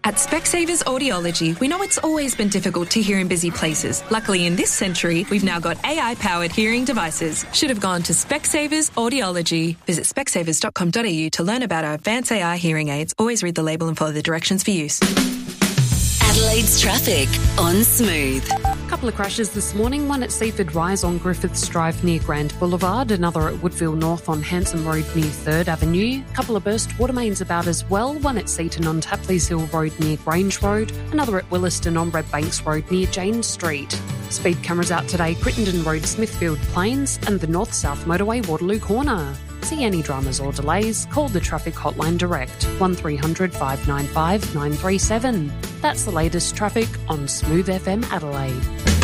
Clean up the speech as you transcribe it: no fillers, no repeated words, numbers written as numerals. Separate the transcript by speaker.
Speaker 1: At Specsavers Audiology, we know it's always been difficult to hear in busy places. Luckily, in this century, we've now got AI-powered hearing devices. Should have gone to Specsavers Audiology. Visit specsavers.com.au to learn about our advanced AI hearing aids. Always read the label and follow the directions for use.
Speaker 2: Adelaide's traffic on Smooth.
Speaker 3: Couple of crashes this morning, one at Seaford Rise on Griffiths Drive near Grand Boulevard, another at Woodville North on Hanson Road near 3rd Avenue, a couple of burst water mains about as well, one at Seaton on Tapleys Hill Road near Grange Road, another at Williston on Red Banks Road near Jane Street. Speed cameras out today, Crittenden Road, Smithfield Plains and the North-South Motorway Waterloo Corner. See any dramas or delays, call the traffic hotline direct, 1300 595 937. That's the latest traffic on Smooth FM Adelaide.